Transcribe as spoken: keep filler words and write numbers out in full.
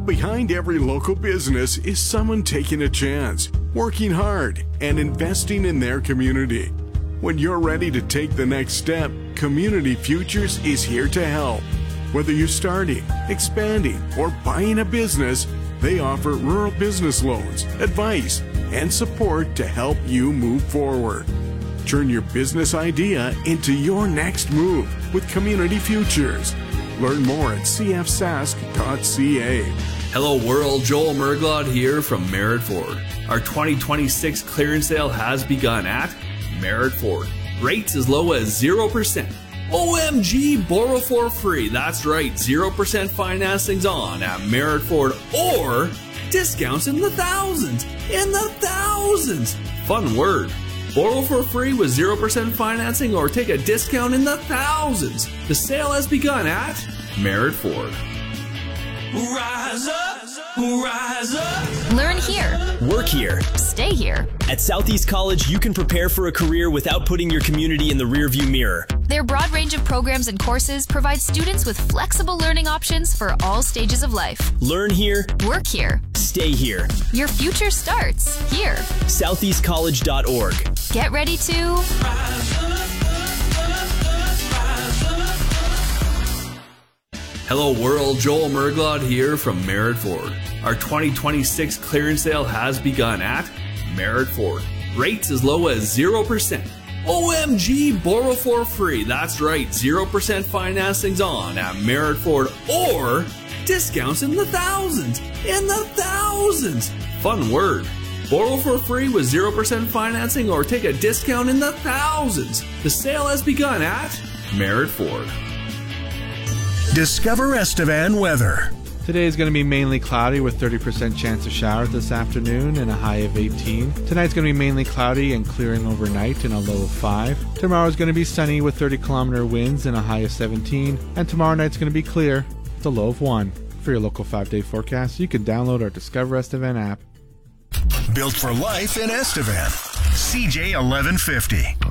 behind every local business is someone taking a chance, working hard, and investing in their community. When you're ready to take the next step, Community Futures is here to help. Whether you're starting, expanding, or buying a business, they offer rural business loans, advice, and support to help you move forward. Turn your business idea into your next move with Community Futures. Learn more at c f sask dot c a. Hello world, Joel Merglod here from Merritt Ford. Our twenty twenty-six clearance sale has begun at Merritt Ford. Rates as low as zero percent. O M G, borrow for free. That's right, zero percent financing's on at Merritt Ford, or discounts in the thousands. In the thousands. Fun word. Borrow for free with zero percent financing or take a discount in the thousands. The sale has begun at Merritt Ford. Rise up, rise up. Learn here. Work here. Stay here. At Southeast College, you can prepare for a career without putting your community in the rearview mirror. Their broad range of programs and courses provide students with flexible learning options for all stages of life. Learn here. Work here. Stay here. Your future starts here. southeast college dot org. Get ready to Rise up, rise up. Hello world, Joel Merglod here from Merritt Ford. Our twenty twenty-six clearance sale has begun at Merritt Ford. Rates as low as zero percent. O M G, borrow for free. That's right, zero percent financing's on at Merritt Ford, or discounts in the thousands. In the thousands. Fun word. Borrow for free with zero percent financing or take a discount in the thousands. The sale has begun at Merritt Ford. Discover Estevan weather. Today is going to be mainly cloudy with thirty percent chance of showers this afternoon and a high of eighteen. Tonight's going to be mainly cloudy and clearing overnight and a low of five. Tomorrow is going to be sunny with thirty kilometer winds and a high of seventeen. And tomorrow night's going to be clear with a low of one. For your local five-day forecast, you can download our Discover Estevan app. Built for life in Estevan. C J eleven fifty.